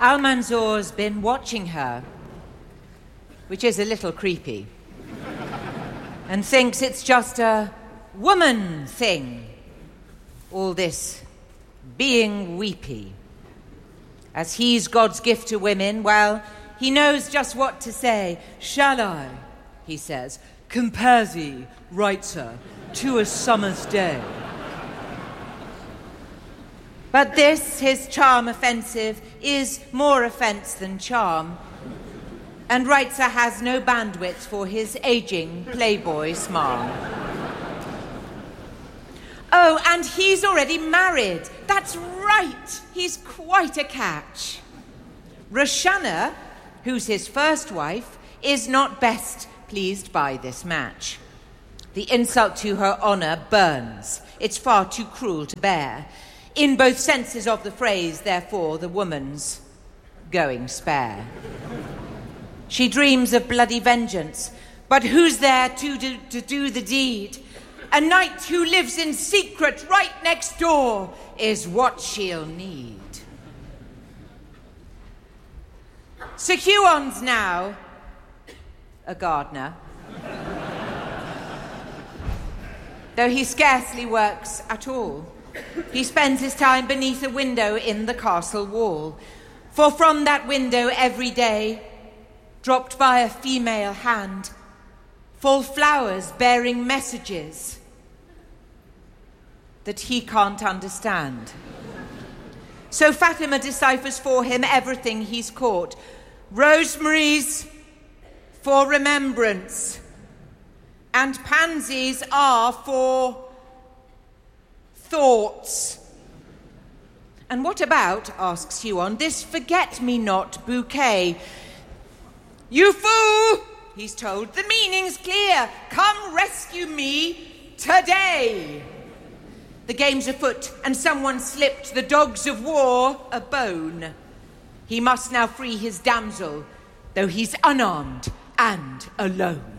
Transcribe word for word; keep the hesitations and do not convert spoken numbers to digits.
Almanzor's been watching her, which is a little creepy, and thinks it's just a woman thing, all this being weepy. As he's God's gift to women, well, he knows just what to say. Shall I, he says, compare thee, writes her, to a summer's day. But this, his charm offensive, is more offence than charm, and Reitzer has no bandwidth for his aging playboy smarm. Oh, and he's already married. That's right. He's quite a catch. Roshana, who's his first wife, is not best pleased by this match. The insult to her honour burns. It's far too cruel to bear. In both senses of the phrase, therefore, the woman's going spare. She dreams of bloody vengeance, but who's there to do, to do the deed? A knight who lives in secret right next door is what she'll need. Sir Huon's now a gardener, though he scarcely works at all. He spends his time beneath a window in the castle wall, for from that window every day, dropped by a female hand, fall flowers bearing messages that he can't understand. So Fatima deciphers for him everything he's caught. Rosemary's for remembrance, and pansies are for thoughts. And what about, asks Huon, this forget-me-not bouquet? You fool, he's told, the meaning's clear. Come rescue me today. The game's afoot, and someone slipped the dogs of war a bone. He must now free his damsel, though he's unarmed and alone.